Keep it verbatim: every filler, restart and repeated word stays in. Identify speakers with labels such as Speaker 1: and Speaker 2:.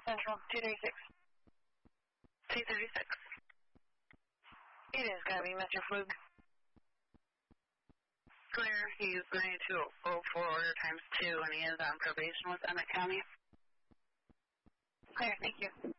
Speaker 1: Central, two thirty-six.
Speaker 2: two thirty-six.
Speaker 1: It is going to be Mister Flug.
Speaker 2: Clear, he's ninety-two oh four order times two, and he is on probation with Emmett County.
Speaker 1: Clear, thank you.